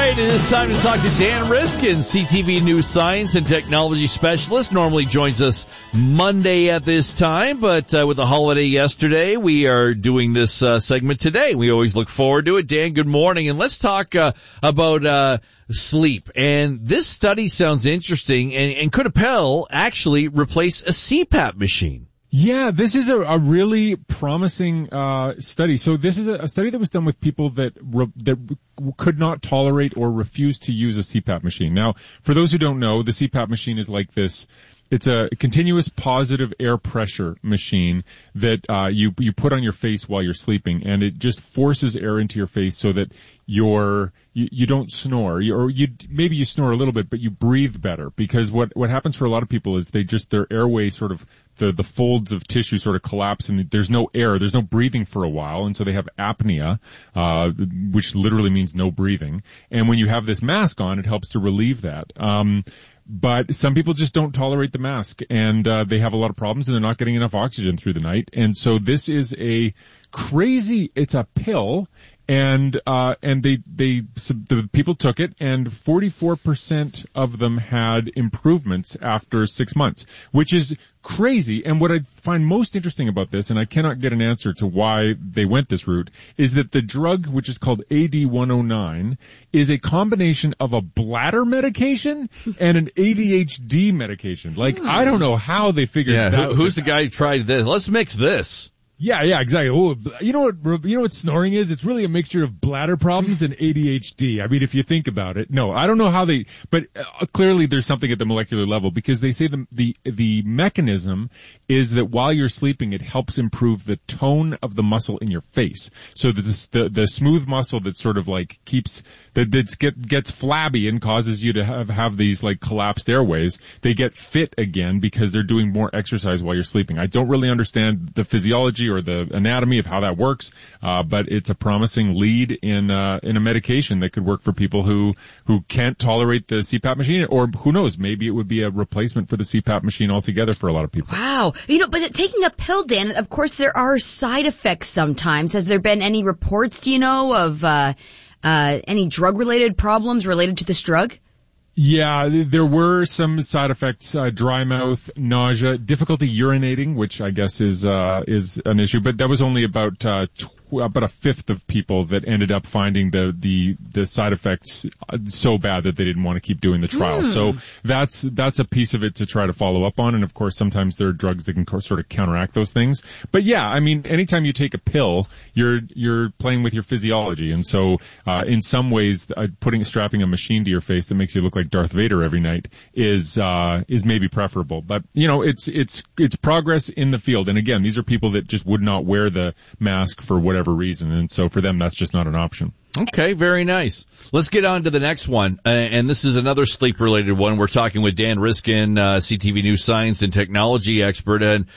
right, it is time to talk to Dan Riskin, CTV News Science and Technology Specialist. Normally joins us Monday at this time, but with the holiday yesterday, we are doing this segment today. We always look forward to it. Dan, good morning, and let's talk about sleep. And this study sounds interesting, and could a pill actually replace a CPAP machine? Yeah, this is a really promising study. So this is a study that was done with people that could not tolerate or refuse to use a CPAP machine. Now, for those who don't know, the CPAP machine is like this. It's a continuous positive air pressure machine that you put on your face while you're sleeping, and it just forces air into your face so that you don't snore, maybe you snore a little bit, but you breathe better. Because what happens for a lot of people is their airway sort of, the folds of tissue sort of collapse, and there's no air, there's no breathing for a while, and so they have apnea, which literally means no breathing. And when you have this mask on, it helps to relieve that. But some people just don't tolerate the mask, and they have a lot of problems, and they're not getting enough oxygen through the night. And so this is it's a pill, and the people took it, and 44% of them had improvements after 6 months, which is crazy. And what I find most interesting about this, and I cannot get an answer to why they went this route, is that the drug, which is called AD109, is a combination of a bladder medication and an ADHD medication. Like, I don't know how they figured that out. Who's the guy who tried this? Let's mix this. Yeah, exactly. Oh, you know what snoring is? It's really a mixture of bladder problems and ADHD. I mean, if you think about it. No, I don't know how but clearly there's something at the molecular level, because they say the mechanism is that while you're sleeping, it helps improve the tone of the muscle in your face. So the smooth muscle that sort of like gets flabby and causes you to have these like collapsed airways, they get fit again because they're doing more exercise while you're sleeping. I don't really understand the physiology or the anatomy of how that works, but it's a promising lead in a medication that could work for people who can't tolerate the CPAP machine, or who knows, maybe it would be a replacement for the CPAP machine altogether for a lot of people. Wow. But taking a pill, Dan, of course there are side effects sometimes. Has there been any reports, do you know, of any drug-related problems related to this drug? Yeah, there were some side effects, dry mouth, nausea, difficulty urinating, which I guess is an issue, but that was only about a fifth of people that ended up finding the side effects so bad that they didn't want to keep doing the trial. So that's a piece of it to try to follow up on. And of course, sometimes there are drugs that can sort of counteract those things. But yeah, I mean, anytime you take a pill, you're playing with your physiology. And so, in some ways, strapping a machine to your face that makes you look like Darth Vader every night is maybe preferable. But, it's progress in the field. And again, these are people that just would not wear the mask for whatever reason, and so for them that's just not an option. Okay, very nice. Let's get on to the next one, and this is another sleep related one. We're talking with Dan Riskin, CTV News Science and Technology expert. And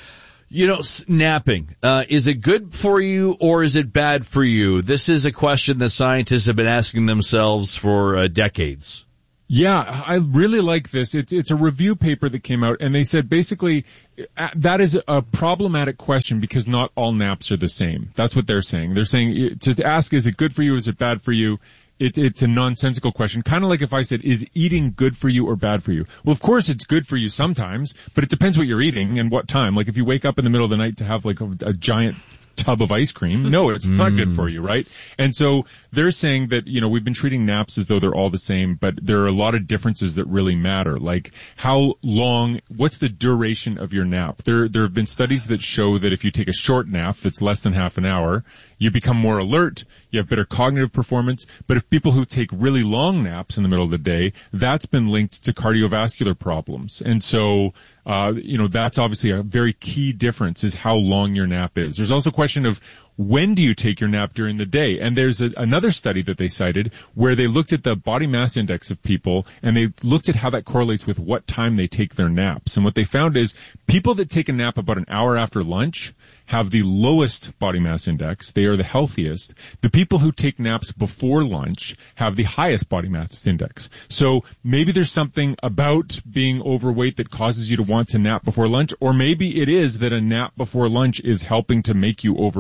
napping, is it good for you or is it bad for you? This is a question that scientists have been asking themselves for decades. Yeah, I really like this. It's a review paper that came out, and they said basically that is a problematic question because not all naps are the same. That's what they're saying. They're saying to ask, is it good for you, is it bad for you? It's a nonsensical question. Kind of like if I said, is eating good for you or bad for you? Well, of course it's good for you sometimes, but it depends what you're eating and what time. Like if you wake up in the middle of the night to have like a giant tub of ice cream, no, it's not good for you, right? And so they're saying that, we've been treating naps as though they're all the same, but there are a lot of differences that really matter. Like how long, what's the duration of your nap? There have been studies that show that if you take a short nap that's less than half an hour, you become more alert, you have better cognitive performance. But if people who take really long naps in the middle of the day, that's been linked to cardiovascular problems. And so, that's obviously a very key difference, is how long your nap is. There's also a question of when do you take your nap during the day? And there's another study that they cited where they looked at the body mass index of people, and they looked at how that correlates with what time they take their naps. And what they found is people that take a nap about an hour after lunch have the lowest body mass index. They are the healthiest. The people who take naps before lunch have the highest body mass index. So maybe there's something about being overweight that causes you to want to nap before lunch, or maybe it is that a nap before lunch is helping to make you overweight.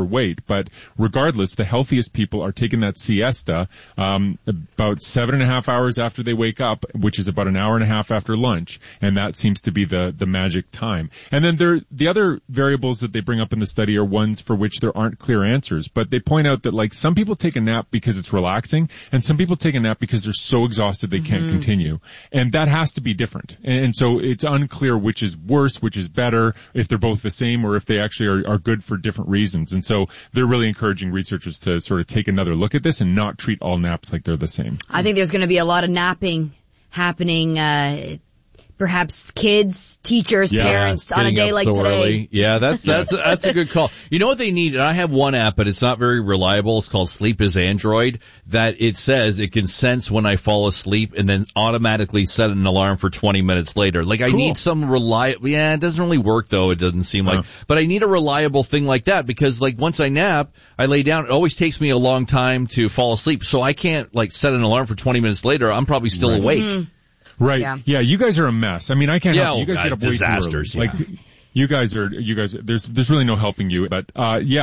But regardless, the healthiest people are taking that siesta about 7.5 hours after they wake up, which is about an hour and a half after lunch, and that seems to be the magic time. And then the other variables that they bring up in the study are ones for which there aren't clear answers, but they point out that like some people take a nap because it's relaxing, and some people take a nap because they're so exhausted they can't continue. And that has to be different. And so it's unclear which is worse, which is better, if they're both the same, or if they actually are good for different reasons. And so they're really encouraging researchers to sort of take another look at this and not treat all naps like they're the same. I think there's going to be a lot of napping happening, perhaps kids, teachers, parents on a day like today. Early. Yeah, that's a good call. You know what they need? And I have one app, but it's not very reliable. It's called Sleep is Android, that it says it can sense when I fall asleep and then automatically set an alarm for 20 minutes later. Like I need some reliable, it doesn't really work though. It doesn't seem like, but I need a reliable thing like that because like once I nap, I lay down. It always takes me a long time to fall asleep. So I can't like set an alarm for 20 minutes later. I'm probably still awake. Mm-hmm. Right. Yeah, you guys are a mess. I mean, I can't help you. You guys get up way too early. Disasters. Like, you guys, there's really no helping you. But,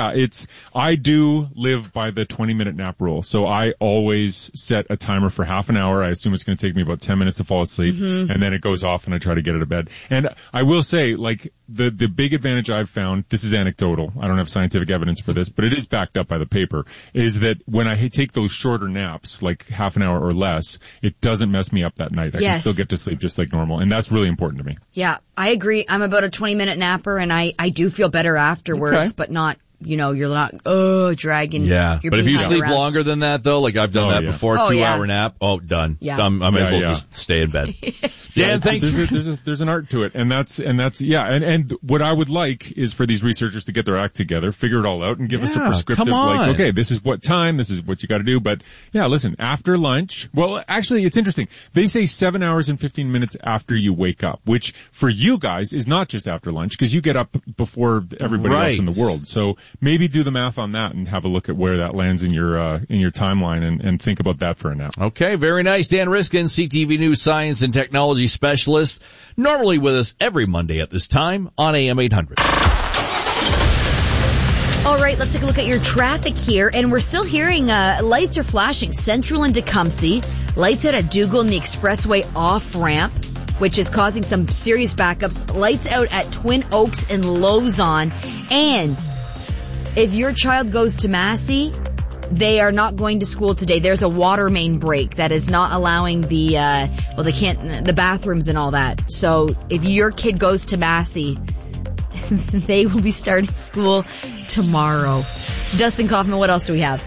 I do live by the 20-minute nap rule. So I always set a timer for half an hour. I assume it's going to take me about 10 minutes to fall asleep. Mm-hmm. And then it goes off and I try to get out of bed. And I will say, like, the big advantage I've found, this is anecdotal. I don't have scientific evidence for this, but it is backed up by the paper, is that when I take those shorter naps, like half an hour or less, it doesn't mess me up that night. I can still get to sleep just like normal. And that's really important to me. Yeah, I agree. I'm about a 20-minute napper, and I do feel better afterwards, but not, you're not, dragging. Yeah, but if you sleep longer than that, though, like I've done that before, 2-hour nap, done. Yeah. I might as well just stay in bed. Dan, thanks. There's an art to it, and that's what I would like is for these researchers to get their act together, figure it all out, and give us a prescriptive, like, okay, this is what time, this is what you got to do. But listen, after lunch, well, actually, it's interesting. They say 7 hours and 15 minutes after you wake up, which for you guys is not just after lunch because you get up before everybody else in the world. So maybe do the math on that and have a look at where that lands in your timeline and think about that for a nap. Okay, very nice. Dan Riskin, CTV News Science and Technology Specialist, normally with us every Monday at this time on AM 800. All right, let's take a look at your traffic here, and we're still hearing lights are flashing central in Tecumseh, lights out at Dougal and the expressway off-ramp, which is causing some serious backups, lights out at Twin Oaks and Lozon, and if your child goes to Massey, they are not going to school today. There's a water main break that is not allowing the bathrooms and all that. So if your kid goes to Massey, they will be starting school tomorrow. Dustin Kaufman, what else do we have?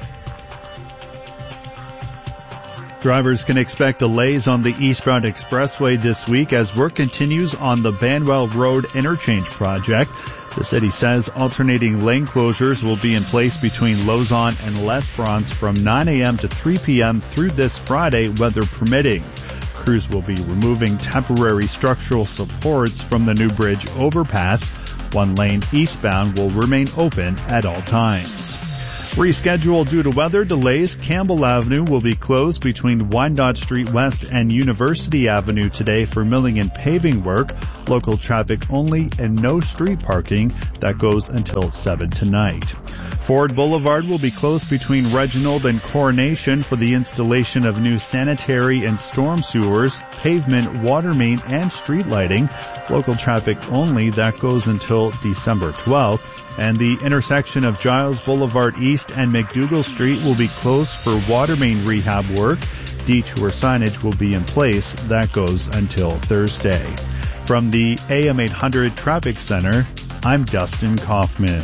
Drivers can expect delays on the eastbound expressway this week as work continues on the Banwell Road interchange project. The city says alternating lane closures will be in place between Lozon and L'Esperance from 9 a.m. to 3 p.m. through this Friday, weather permitting. Crews will be removing temporary structural supports from the new bridge overpass. One lane eastbound will remain open at all times. Rescheduled due to weather delays, Campbell Avenue will be closed between Wyandotte Street West and University Avenue today for milling and paving work. Local traffic only and no street parking. That goes until 7 tonight. Ford Boulevard will be closed between Reginald and Coronation for the installation of new sanitary and storm sewers, pavement, water main, and street lighting. Local traffic only. That goes until December 12th. And the intersection of Giles Boulevard East and McDougall Street will be closed for water main rehab work. Detour signage will be in place. That goes until Thursday. From the AM 800 Traffic Center, I'm Dustin Kaufman.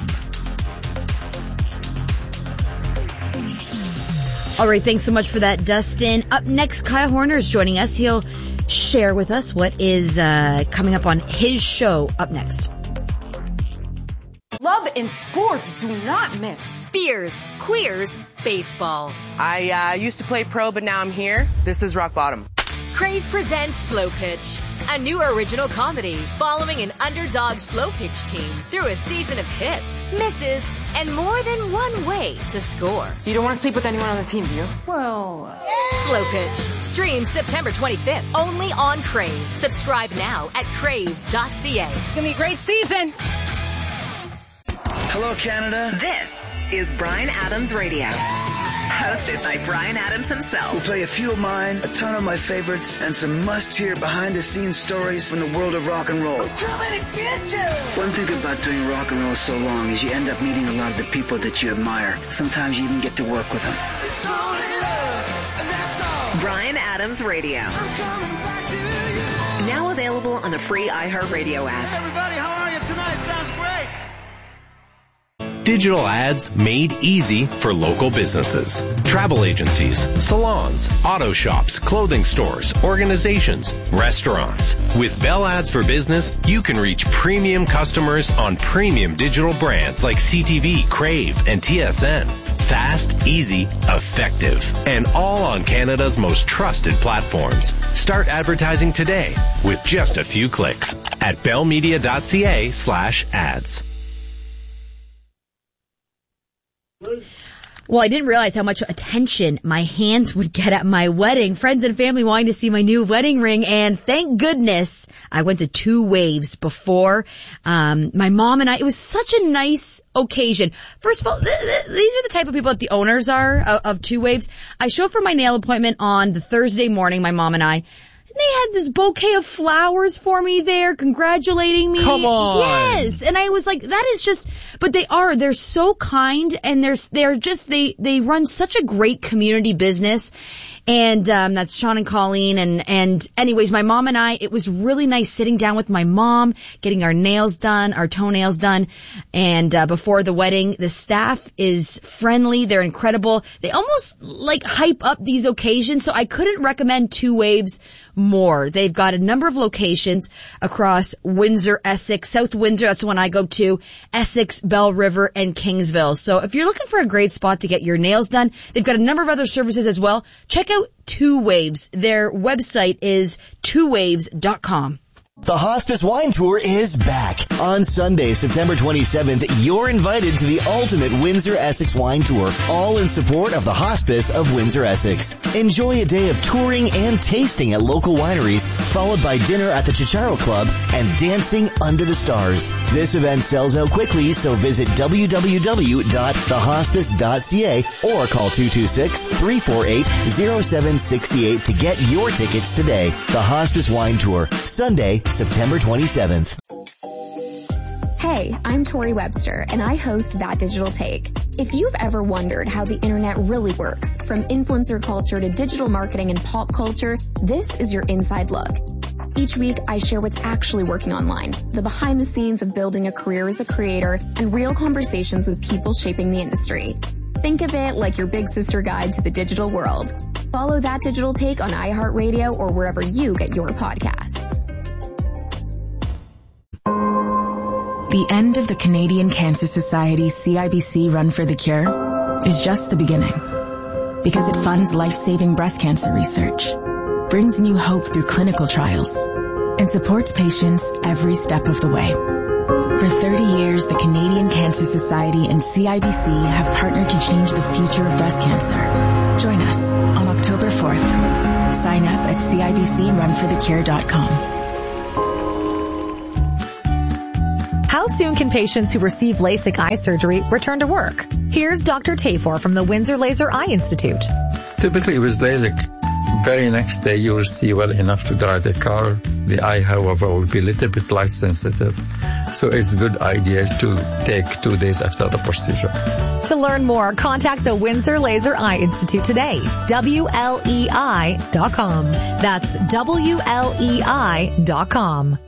All right, thanks so much for that, Dustin. Up next, Kyle Horner is joining us. He'll share with us what is coming up on his show up next. Love and sports do not mix. Beers, queers, baseball. I used to play pro, but now I'm here. This is rock bottom. Crave presents Slow Pitch, a new original comedy following an underdog slow pitch team through a season of hits, misses, and more than one way to score. You don't want to sleep with anyone on the team, do you? Well... Slow Pitch. Streams September 25th, only on Crave. Subscribe now at crave.ca. It's going to be a great season. Hello, Canada. This is Bryan Adams Radio. Hosted by Bryan Adams himself. We'll play a few of mine, a ton of my favorites, and some must-hear behind-the-scenes stories from the world of rock and roll. I'm coming to get you! One thing about doing rock and roll so long is you end up meeting a lot of the people that you admire. Sometimes you even get to work with them. It's only love, and that's all. Bryan Adams Radio. Now available on the free iHeartRadio app. Hey everybody, how are you tonight? Sounds great. Digital ads made easy for local businesses. Travel agencies, salons, auto shops, clothing stores, organizations, restaurants. With Bell Ads for Business, you can reach premium customers on premium digital brands like CTV, Crave, and TSN. Fast, easy, effective, and all on Canada's most trusted platforms. Start advertising today with just a few clicks at bellmedia.ca/ads. Well, I didn't realize how much attention my hands would get at my wedding. Friends and family wanting to see my new wedding ring, and thank goodness I went to 2 Waves before. My mom and I, it was such a nice occasion. First of all, these are the type of people that the owners are of 2 Waves. I show up for my nail appointment on the Thursday morning, my mom and I. They had this bouquet of flowers for me there, congratulating me. Come on. Yes. And I was like, that is just, but they're so kind, and they run such a great community business. And, that's Sean and Colleen. And anyways, my mom and I, it was really nice sitting down with my mom, getting our nails done, our toenails done. And, before the wedding, the staff is friendly. They're incredible. They almost like hype up these occasions. So I couldn't recommend 2 Waves more. They've got a number of locations across Windsor, Essex, South Windsor, that's the one I go to, Essex, Bell River, and Kingsville. So if you're looking for a great spot to get your nails done, they've got a number of other services as well. Check out 2 Waves. Their website is 2waves.com. The Hospice Wine Tour is back. On Sunday, September 27th, you're invited to the ultimate Windsor Essex Wine Tour, all in support of the Hospice of Windsor Essex. Enjoy a day of touring and tasting at local wineries, followed by dinner at the Chicharo Club and dancing under the stars. This event sells out quickly, so visit www.thehospice.ca or call 226-348-0768 to get your tickets today. The Hospice Wine Tour, Sunday, September 27th. Hey, I'm Tori Webster, and I host That Digital Take. If you've ever wondered how the internet really works, from influencer culture to digital marketing and pop culture, this is your inside look. Each week, I share what's actually working online, the behind the scenes of building a career as a creator, and real conversations with people shaping the industry. Think of it like your big sister guide to the digital world. Follow That Digital Take on iHeartRadio or wherever you get your podcasts. The end of the Canadian Cancer Society CIBC Run for the Cure is just the beginning, because it funds life-saving breast cancer research, brings new hope through clinical trials, and supports patients every step of the way. For 30 years, the Canadian Cancer Society and CIBC have partnered to change the future of breast cancer. Join us on October 4th. Sign up at CIBCRunforthecure.com. How soon can patients who receive LASIK eye surgery return to work? Here's Dr. Tafor from the Windsor Laser Eye Institute. Typically with LASIK, very next day you will see well enough to drive the car. The eye, however, will be a little bit light sensitive. So it's a good idea to take 2 days after the procedure. To learn more, contact the Windsor Laser Eye Institute today. WLEI.com. That's WLEI.com.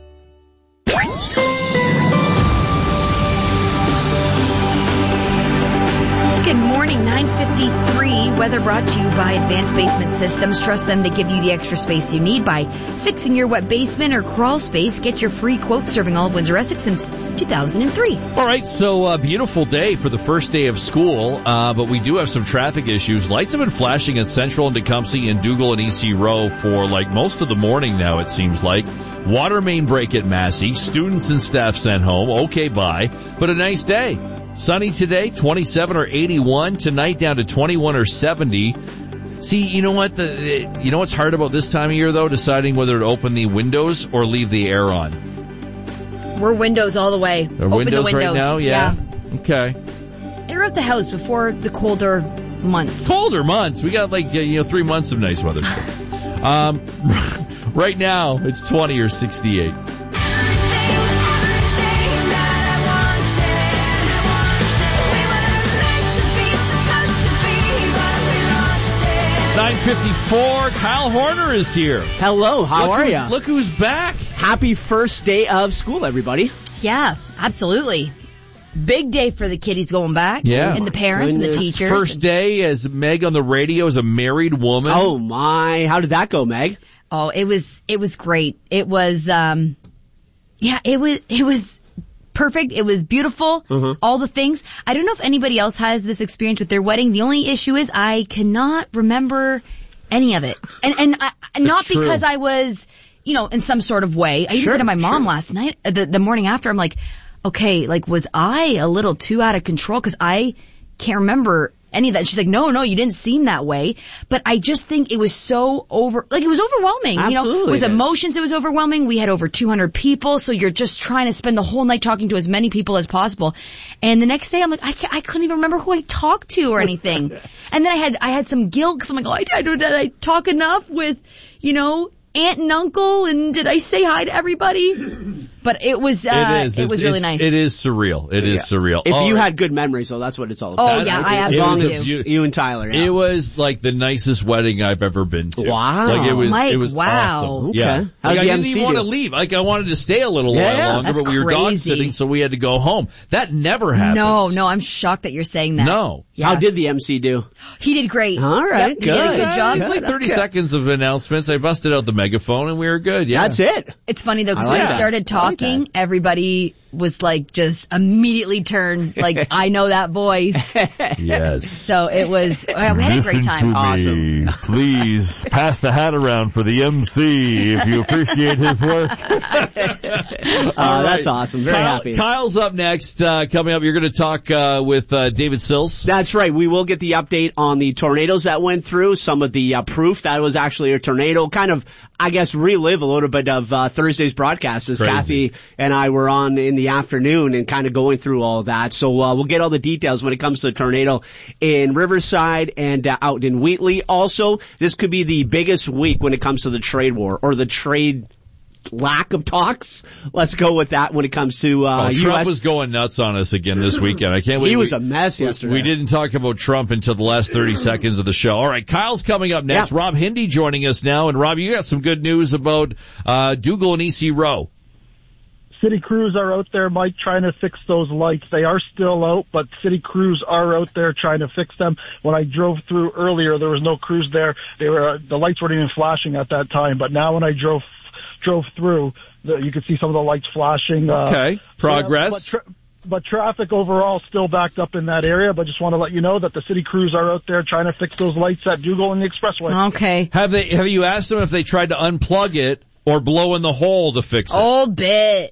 Good morning, 9:53. Weather brought to you by Advanced Basement Systems. Trust them to give you the extra space you need by fixing your wet basement or crawl space. Get your free quote serving all of Windsor Essex since 2003. All right, so beautiful day for the first day of school, but we do have some traffic issues. Lights have been flashing at Central and Tecumseh and Dougal and EC Row for like most of the morning now, it seems like. Water main break at Massey. Students and staff sent home. Okay, bye. But a nice day. Sunny today, 27 or 81. Tonight down to 21 or 70. See, you know what? You know what's hard about this time of year, though? Deciding whether to open the windows or leave the air on. We're windows all the way. Windows the windows right now? Yeah. Okay. It clear out the house before the colder months. Colder months. We got 3 months of nice weather. Right now, it's 20 or 68. 9:54. Kyle Horner is here. Hello, how are you? Look who's back. Happy first day of school, everybody. Yeah, absolutely. Big day for the kiddies going back. Yeah. And the parents and the teachers. First day as Meg on the radio as a married woman. Oh my. How did that go, Meg? Oh, it was great. It was, it was perfect. It was beautiful. Mm-hmm. All the things. I don't know if anybody else has this experience with their wedding. The only issue is I cannot remember any of it. And not because I was, in some sort of way. I even said to my mom last night, the morning after, I'm like, okay, was I a little too out of control? Cause I can't remember any of that. She's like, no, you didn't seem that way. But I just think it was so it was overwhelming. Absolutely, with emotions, it was overwhelming. We had over 200 people. So you're just trying to spend the whole night talking to as many people as possible. And the next day I'm like, I couldn't even remember who I talked to or anything. And then I had some guilt because I'm like, did I talk enough with, aunt and uncle, and did I say hi to everybody? But it was really nice. It is surreal. It is surreal. If you had good memories, though, that's what it's all about. Oh yeah, I absolutely do. As long as you and Tyler. Yeah. It was like the nicest wedding I've ever been to. Wow. It was wow. awesome. Okay. Yeah. I didn't even want to leave. I wanted to stay a little while longer, but we were dog sitting, so we had to go home. That never happens. No, I'm shocked that you're saying that. No. Yeah. How did the MC do? He did great. All right, good. He did a good job. Like 30 seconds of announcements. I busted out the megaphone and we were good. Yeah. That's it. It's funny though, because when we started talking, everybody was just immediately turned, I know that voice. Yes. So it was, we had a great time. Awesome. Please pass the hat around for the MC if you appreciate his work. That's awesome. Very happy. Kyle's up next. Coming up, you're going to talk with David Sills. That's right. We will get the update on the tornadoes that went through, some of the proof that it was actually a tornado, kind of, I guess, relive a little bit of Thursday's broadcast as Kathy and I were on in the afternoon and kind of going through all of that. So we'll get all the details when it comes to the tornado in Riverside and out in Wheatley. Also, this could be the biggest week when it comes to the trade war or the trade lack of talks. Let's go with that when it comes to Trump was going nuts on us again this weekend. I can't believe he was a mess yesterday. We didn't talk about Trump until the last 30 seconds of the show. All right, Kyle's coming up next. Rob Hindy joining us now. And Rob, you got some good news about Dougal and EC Row. City crews are out there, Mike, trying to fix those lights. They are still out, but city crews are out there trying to fix them. When I drove through earlier, there was no crews there. The lights weren't even flashing at that time. But now when I drove through, you could see some of the lights flashing. Okay, progress. But traffic overall still backed up in that area. But just want to let you know that the city crews are out there trying to fix those lights at Dougal and the Expressway. Okay. Have you asked them if they tried to unplug it or blow in the hole to fix it? Old bit.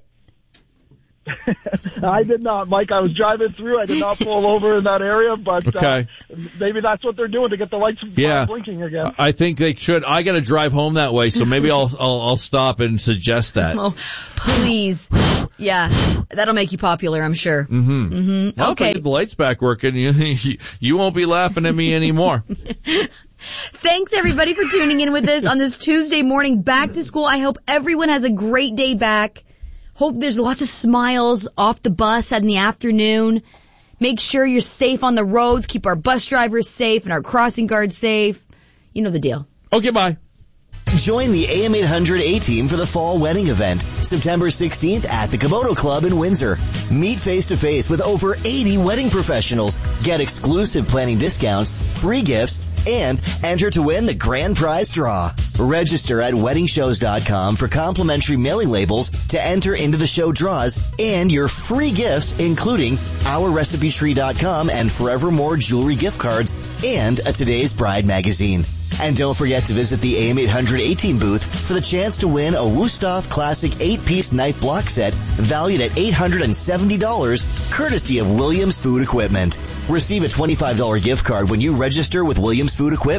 I did not, Mike. I was driving through. I did not pull over in that area, but maybe that's what they're doing to get the lights blinking again. I think they should. I got to drive home that way, so maybe I'll stop and suggest that. Oh, please. Yeah, that'll make you popular, I'm sure. Mm-hmm. Well, okay. If I get the lights back working, you won't be laughing at me anymore. Thanks everybody for tuning in with us on this Tuesday morning back to school. I hope everyone has a great day back. Hope there's lots of smiles off the bus in the afternoon. Make sure you're safe on the roads. Keep our bus drivers safe and our crossing guards safe. You know the deal. Okay, bye. Join the AM 800 A-Team for the fall wedding event, September 16th at the Komodo Club in Windsor. Meet face-to-face with over 80 wedding professionals. Get exclusive planning discounts, free gifts, and enter to win the grand prize draw. Register at weddingshows.com for complimentary mailing labels to enter into the show draws and your free gifts, including OurRecipeTree.com and Forevermore jewelry gift cards and a Today's Bride magazine. And don't forget to visit the AM 800 A-Team booth for the chance to win a Wusthof Classic 8-piece knife block set valued at $870, courtesy of Williams Food Equipment. Receive a $25 gift card when you register with Williams Food Equipment.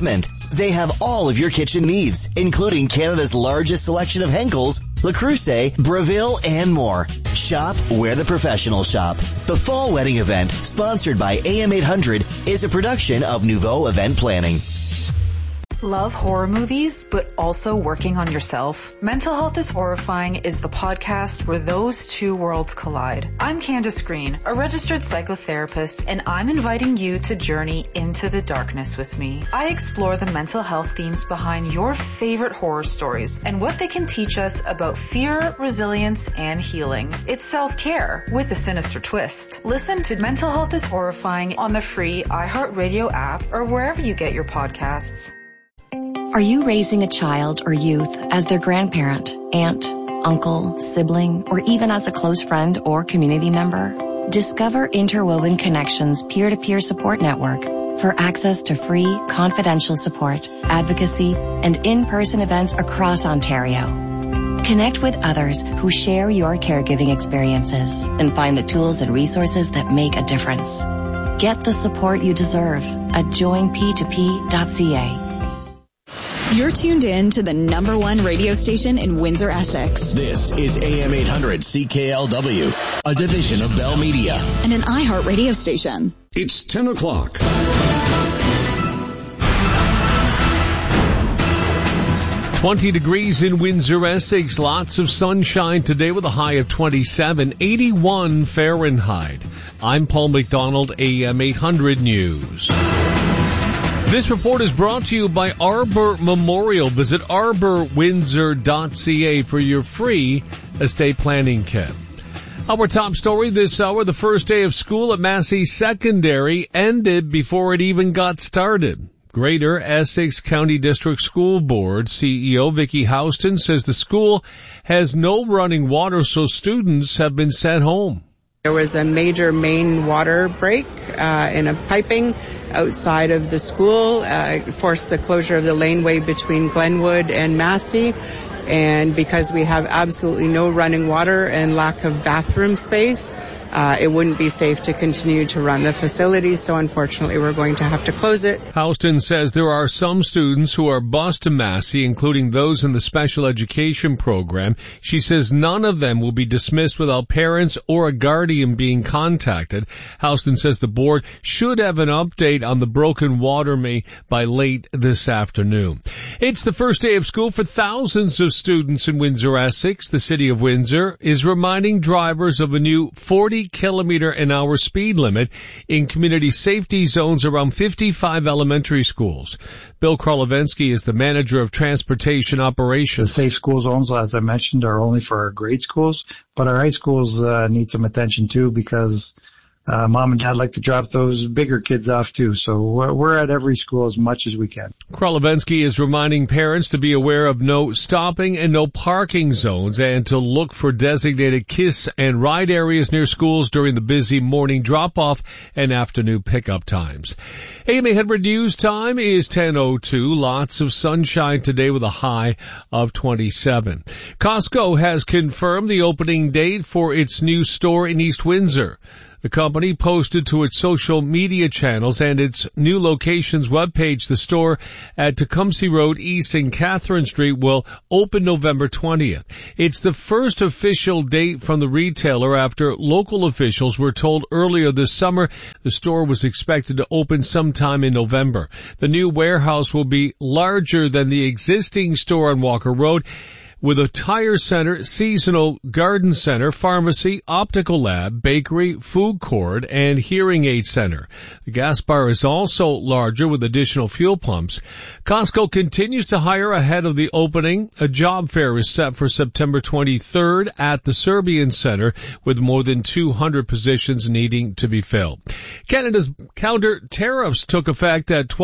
They have all of your kitchen needs, including Canada's largest selection of Henckels, Le Creuset, Breville, and more. Shop where the professionals shop. The Fall Wedding Event, sponsored by AM 800, is a production of Nouveau Event Planning. Love horror movies, but also working on yourself? Mental Health is Horrifying is the podcast where those two worlds collide. I'm Candace Green, a registered psychotherapist, and I'm inviting you to journey into the darkness with me. I explore the mental health themes behind your favorite horror stories and what they can teach us about fear, resilience, and healing. It's self-care with a sinister twist. Listen to Mental Health is Horrifying on the free iHeartRadio app or wherever you get your podcasts. Are you raising a child or youth as their grandparent, aunt, uncle, sibling, or even as a close friend or community member? Discover Interwoven Connections peer-to-peer support network for access to free, confidential support, advocacy, and in-person events across Ontario. Connect with others who share your caregiving experiences and find the tools and resources that make a difference. Get the support you deserve at joinp2p.ca. You're tuned in to the #1 radio station in Windsor, Essex. This is AM 800 CKLW, a division of Bell Media. And an iHeart radio station. It's 10 o'clock. 20 degrees in Windsor, Essex. Lots of sunshine today with a high of 27, 81 Fahrenheit. I'm Paul McDonald, AM 800 News. This report is brought to you by Arbor Memorial. Visit arborwindsor.ca for your free estate planning kit. Our top story this hour, the first day of school at Massey Secondary ended before it even got started. Greater Essex County District School Board CEO Vicky Houston says the school has no running water, so students have been sent home. There was a major main water break in a piping outside of the school, forced the closure of the laneway between Glenwood and Massey. And because we have absolutely no running water and lack of bathroom space, it wouldn't be safe to continue to run the facility, so unfortunately we're going to have to close it. Houston says there are some students who are bused to Massey, including those in the special education program. She says none of them will be dismissed without parents or a guardian being contacted. Houston says the board should have an update on the broken water main by late this afternoon. It's the first day of school for thousands of students in Windsor, Essex. The city of Windsor is reminding drivers of a new 40-kilometer-an-hour speed limit in community safety zones around 55 elementary schools. Bill Krolowensky is the manager of transportation operations. The safe school zones, as I mentioned, are only for our grade schools, but our high schools need some attention too because mom and dad like to drop those bigger kids off too. So we're at every school as much as we can. Krolowensky is reminding parents to be aware of no stopping and no parking zones and to look for designated kiss and ride areas near schools during the busy morning drop-off and afternoon pickup times. AM 800 News time is 10:02. Lots of sunshine today with a high of 27. Costco has confirmed the opening date for its new store in East Windsor. The company posted to its social media channels and its new location's webpage the store at Tecumseh Road East and Catherine Street will open November 20th. It's the first official date from the retailer after local officials were told earlier this summer the store was expected to open sometime in November. The new warehouse will be larger than the existing store on Walker Road, with a tire center, seasonal garden center, pharmacy, optical lab, bakery, food court, and hearing aid center. The gas bar is also larger with additional fuel pumps. Costco continues to hire ahead of the opening. A job fair is set for September 23rd at the Serbian Center with more than 200 positions needing to be filled. Canada's counter tariffs took effect at